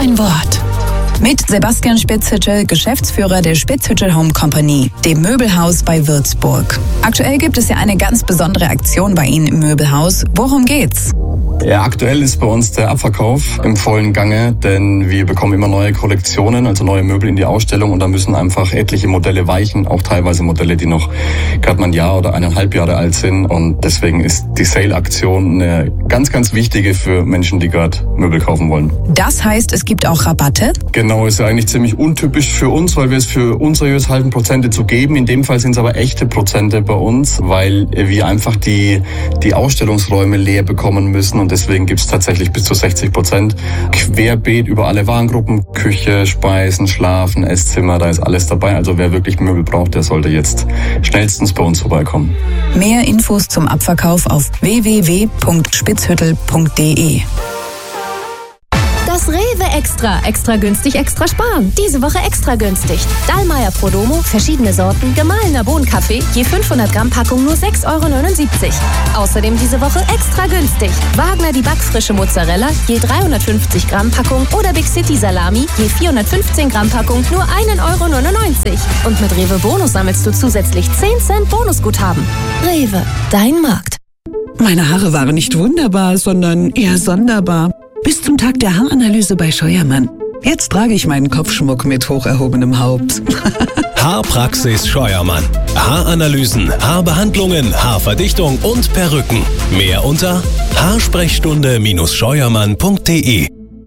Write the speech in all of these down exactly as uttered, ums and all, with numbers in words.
ein Wort. Mit Sebastian Spitzhüttel, Geschäftsführer der Spitzhüttel Home Company, dem Möbelhaus bei Würzburg. Aktuell gibt es ja eine ganz besondere Aktion bei Ihnen im Möbelhaus. Worum geht's? Ja, aktuell ist bei uns der Abverkauf im vollen Gange, denn wir bekommen immer neue Kollektionen, also neue Möbel in die Ausstellung und da müssen einfach etliche Modelle weichen, auch teilweise Modelle, die noch gerade mal ein Jahr oder eineinhalb Jahre alt sind und deswegen ist die Sale-Aktion eine ganz, ganz wichtige für Menschen, die gerade Möbel kaufen wollen. Das heißt, es gibt auch Rabatte? Genau, ist ja eigentlich ziemlich untypisch für uns, weil wir es für unseriös halten, Prozente zu geben. In dem Fall sind es aber echte Prozente bei uns, weil wir einfach die, die Ausstellungsräume leer bekommen müssen und deswegen gibt es tatsächlich bis zu sechzig Prozent querbeet über alle Warengruppen, Küche, Speisen, Schlafen, Esszimmer, da ist alles dabei. Also wer wirklich Möbel braucht, der sollte jetzt schnellstens bei uns vorbeikommen. Mehr Infos zum Abverkauf auf w w w punkt spitzhüttel punkt d e. Das Rewe Extra. Extra günstig, extra sparen. Diese Woche extra günstig. Dallmayr Prodomo, verschiedene Sorten, gemahlener Bohnenkaffee, je fünfhundert Gramm Packung nur sechs Euro neunundsiebzig. Außerdem diese Woche extra günstig. Wagner die backfrische Mozzarella, je dreihundertfünfzig Gramm Packung oder Big City Salami, je vierhundertfünfzehn Gramm Packung nur ein Euro neunundneunzig. Und mit Rewe Bonus sammelst du zusätzlich zehn Cent Bonusguthaben. Rewe, dein Markt. Meine Haare waren nicht wunderbar, sondern eher sonderbar. Bis zum Tag der Haaranalyse bei Scheuermann. Jetzt trage ich meinen Kopfschmuck mit hoch erhobenem Haupt. Haarpraxis Scheuermann. Haaranalysen, Haarbehandlungen, Haarverdichtung und Perücken. Mehr unter haarsprechstunde scheuermann punkt d e.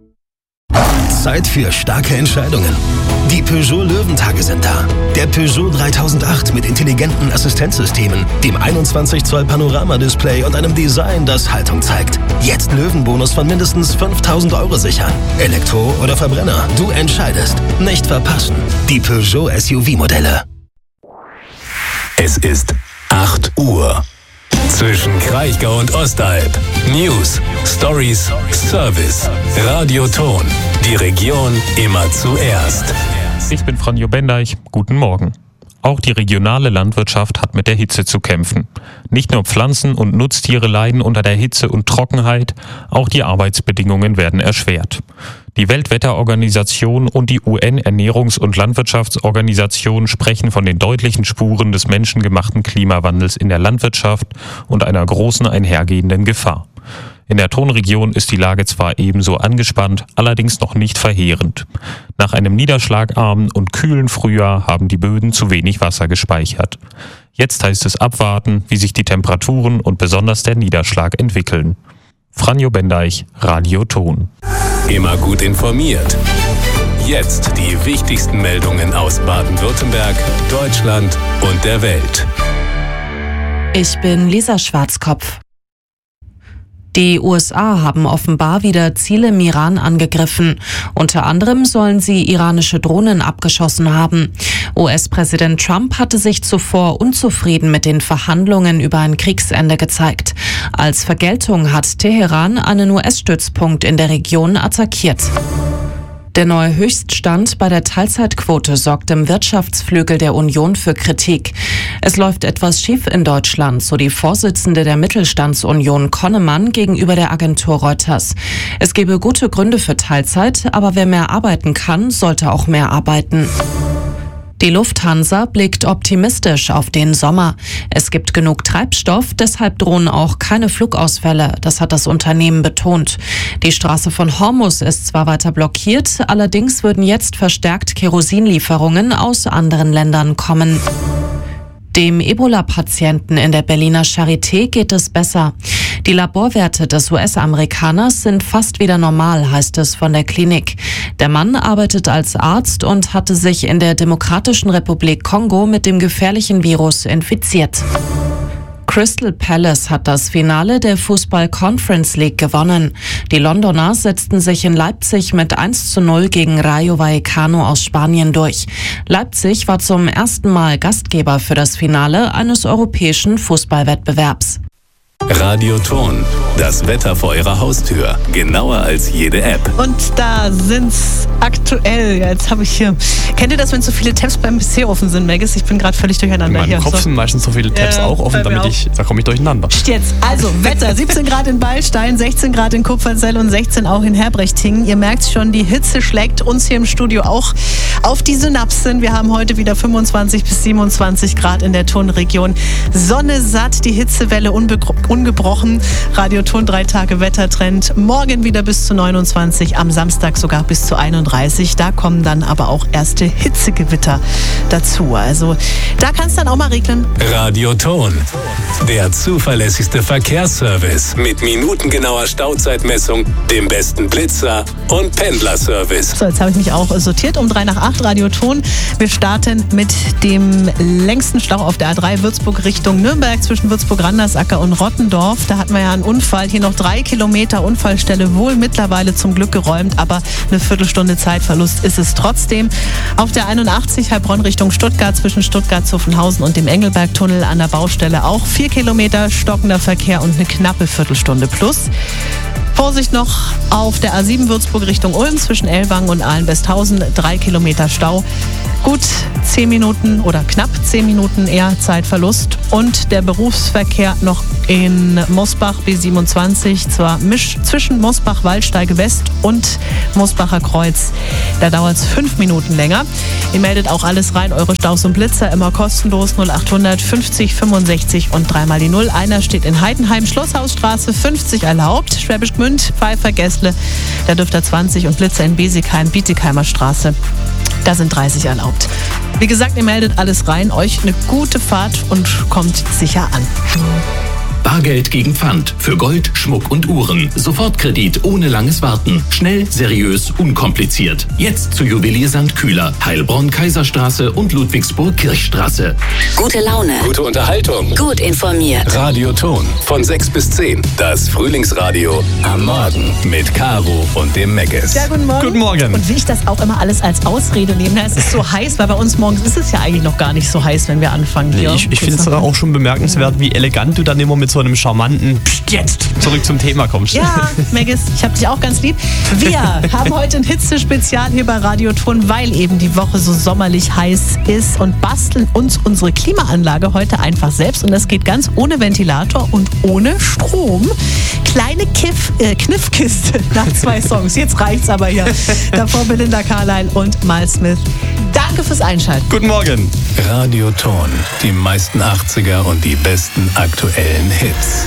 Zeit für starke Entscheidungen. Die Peugeot Löwentage sind da. Der Peugeot dreitausendacht mit intelligenten Assistenzsystemen, dem einundzwanzig Zoll Panoramadisplay und einem Design, das Haltung zeigt. Jetzt Löwenbonus von mindestens fünftausend Euro sichern. Elektro oder Verbrenner, du entscheidest. Nicht verpassen. Die Peugeot S U V-Modelle. Es ist acht Uhr. Zwischen Kraichgau und Ostalb. News, Stories, Service, Radioton. Die Region immer zuerst. Ich bin Franjo Bendeich. Guten Morgen. Auch die regionale Landwirtschaft hat mit der Hitze zu kämpfen. Nicht nur Pflanzen und Nutztiere leiden unter der Hitze und Trockenheit, auch die Arbeitsbedingungen werden erschwert. Die Weltwetterorganisation und die U N-Ernährungs- und Landwirtschaftsorganisation sprechen von den deutlichen Spuren des menschengemachten Klimawandels in der Landwirtschaft und einer großen einhergehenden Gefahr. In der Tonregion ist die Lage zwar ebenso angespannt, allerdings noch nicht verheerend. Nach einem niederschlagarmen und kühlen Frühjahr haben die Böden zu wenig Wasser gespeichert. Jetzt heißt es abwarten, wie sich die Temperaturen und besonders der Niederschlag entwickeln. Franjo Bendeich, Radio Ton. Immer gut informiert. Jetzt die wichtigsten Meldungen aus Baden-Württemberg, Deutschland und der Welt. Ich bin Lisa Schwarzkopf. Die U S A haben offenbar wieder Ziele im Iran angegriffen. Unter anderem sollen sie iranische Drohnen abgeschossen haben. U S-Präsident Trump hatte sich zuvor unzufrieden mit den Verhandlungen über ein Kriegsende gezeigt. Als Vergeltung hat Teheran einen U S-Stützpunkt in der Region attackiert. Der neue Höchststand bei der Teilzeitquote sorgt im Wirtschaftsflügel der Union für Kritik. Es läuft etwas schief in Deutschland, so die Vorsitzende der Mittelstandsunion Konnemann gegenüber der Agentur Reuters. Es gebe gute Gründe für Teilzeit, aber wer mehr arbeiten kann, sollte auch mehr arbeiten. Die Lufthansa blickt optimistisch auf den Sommer. Es gibt genug Treibstoff, deshalb drohen auch keine Flugausfälle. Das hat das Unternehmen betont. Die Straße von Hormuz ist zwar weiter blockiert, allerdings würden jetzt verstärkt Kerosinlieferungen aus anderen Ländern kommen. Dem Ebola-Patienten in der Berliner Charité geht es besser. Die Laborwerte des U S-Amerikaners sind fast wieder normal, heißt es von der Klinik. Der Mann arbeitet als Arzt und hatte sich in der Demokratischen Republik Kongo mit dem gefährlichen Virus infiziert. Crystal Palace hat das Finale der Fußball-Conference League gewonnen. Die Londoner setzten sich in Leipzig mit eins zu null gegen Rayo Vallecano aus Spanien durch. Leipzig war zum ersten Mal Gastgeber für das Finale eines europäischen Fußballwettbewerbs. Radioton, das Wetter vor Ihrer Haustür. Genauer als jede App. Und da sind's aktuell, ja, jetzt habe ich hier, kennt ihr das, wenn so viele Tabs beim P C offen sind, Megis? Ich bin gerade völlig durcheinander In meinem hier. Kopf so. sind meistens so viele Tabs Ja, auch offen, bei mir damit ich, da komme ich durcheinander. Jetzt, also Wetter, siebzehn Grad in Beilstein, sechzehn Grad in Kupferzell und sechzehn auch in Herbrechtingen. Ihr merkt schon, die Hitze schlägt uns hier im Studio auch auf die Synapsen. Wir haben heute wieder fünfundzwanzig bis siebenundzwanzig Grad in der Tonregion. Sonne satt, die Hitzewelle unbegr- ungebrochen. Radioton, drei Tage Wettertrend. Morgen wieder bis zu neunundzwanzig, am Samstag sogar bis zu einunddreißig. Da kommen dann aber auch erste Hitzegewitter dazu. Also da kann es dann auch mal regnen. Radioton, der zuverlässigste Verkehrsservice mit minutengenauer Stauzeitmessung, dem besten Blitzer und Pendlerservice. So, jetzt habe ich mich auch sortiert um drei nach acht Radioton. Wir starten mit dem längsten Stau auf der A drei Würzburg Richtung Nürnberg zwischen Würzburg-Randersacker und Rottendorf. Da hatten wir ja einen Unfall. Hier noch drei Kilometer Unfallstelle, wohl mittlerweile zum Glück geräumt, aber eine Viertelstunde Zeitverlust ist es trotzdem. Auf der einundachtzig Heilbronn Richtung Stuttgart zwischen Stuttgart-Zuffenhausen und dem Engelbergtunnel an der Baustelle auch vier Kilometer stockender Verkehr und eine knappe Viertelstunde plus. Vorsicht noch auf der A sieben Würzburg Richtung Ulm zwischen Ellwangen und Ahlen-Besthausen, drei Kilometer Stau. Gut zehn Minuten oder knapp zehn Minuten eher Zeitverlust. Und der Berufsverkehr noch in Mosbach B siebenundzwanzig, zwar misch zwischen Mosbach-Waldsteige West und Mosbacher Kreuz. Da dauert es fünf Minuten länger. Ihr meldet auch alles rein, eure Staus und Blitzer, immer kostenlos null achthundert fünfzig fünfundsechzig und dreimal die Null. Einer steht in Heidenheim, Schlosshausstraße fünfzig erlaubt, Schwäbisch Gmünd, Pfeiffer, Gessle, da dürft ihr zwanzig und Blitzer in Besigheim, Bietigheimer Straße, da sind dreißig erlaubt. Wie gesagt, ihr meldet alles rein, euch eine gute Fahrt und kommt sicher an. Bargeld gegen Pfand für Gold, Schmuck und Uhren. Sofortkredit ohne langes Warten. Schnell, seriös, unkompliziert. Jetzt zu Juwelier Sankt Kühler, Heilbronn, Kaiserstraße und Ludwigsburg Kirchstraße. Gute Laune. Gute Unterhaltung. Gut informiert. Radioton von sechs bis zehn. Das Frühlingsradio am Morgen mit Caro und dem Megis. Ja, guten Morgen. Guten Morgen. Und wie ich das auch immer alles als Ausrede nehme, es ist so heiß, weil bei uns morgens ist es ja eigentlich noch gar nicht so heiß, wenn wir anfangen. Nee, hier. ich ich finde es auch schon bemerkenswert, wie elegant du dann immer mit so einem charmanten Psst, jetzt zurück zum Thema kommst. Ja, Megis, ich hab dich auch ganz lieb. Wir haben heute ein Hitze-Spezial hier bei Radioton, weil eben die Woche so sommerlich heiß ist und basteln uns unsere Klimaanlage heute einfach selbst. Und das geht ganz ohne Ventilator und ohne Strom. Kleine Kiff, äh, Kniffkiste nach zwei Songs. Jetzt reicht's aber hier. Davor Belinda Carlisle und Miles Smith. Danke fürs Einschalten. Guten Morgen. Radioton, die meisten achtziger und die besten aktuellen Hits.